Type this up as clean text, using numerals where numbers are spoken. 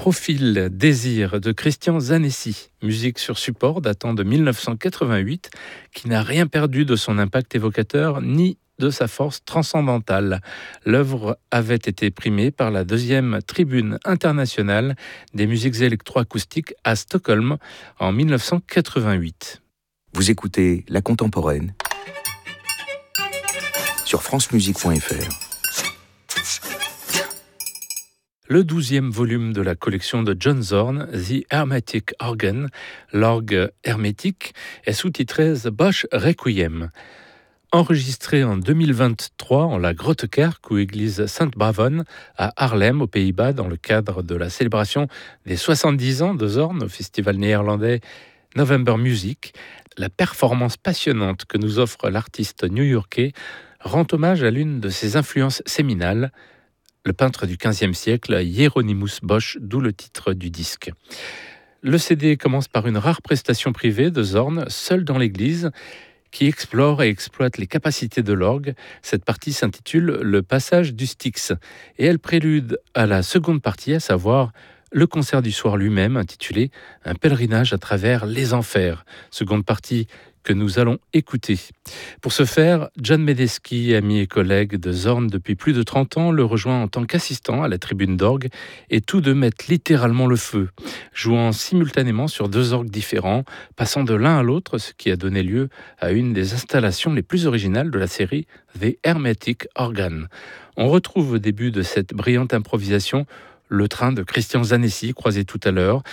Profil Désir de Christian Zanessi, musique sur support datant de 1988, qui n'a rien perdu de son impact évocateur ni de sa force transcendantale. L'œuvre avait été primée par la deuxième tribune internationale des musiques électroacoustiques à Stockholm en 1988. Vous écoutez La Contemporaine sur francemusique.fr. Le 12e volume de la collection de John Zorn, The Hermetic Organ, l'orgue hermétique, est sous-titré The Bosch Requiem. Enregistré en 2023 en la Grottekerk ou église Sainte-Bravonne à Haarlem, aux Pays-Bas, dans le cadre de la célébration des 70 ans de Zorn au festival néerlandais November Music, la performance passionnante que nous offre l'artiste new-yorkais rend hommage à l'une de ses influences séminales, le peintre du XVe siècle, Hieronymus Bosch, d'où le titre du disque. Le CD commence par une rare prestation privée de Zorn, seul dans l'église, qui explore et exploite les capacités de l'orgue. Cette partie s'intitule « Le passage du Styx » et elle prélude à la seconde partie, à savoir le concert du soir lui-même, intitulé « Un pèlerinage à travers les enfers », seconde partie que nous allons écouter. Pour ce faire, John Medeski, ami et collègue de Zorn depuis plus de 30 ans, le rejoint en tant qu'assistant à la tribune d'orgue et tous deux mettent littéralement le feu, jouant simultanément sur deux orgues différents, passant de l'un à l'autre, ce qui a donné lieu à une des installations les plus originales de la série The Hermetic Organ. On retrouve au début de cette brillante improvisation le train de Christian Zanessi, croisé tout à l'heure,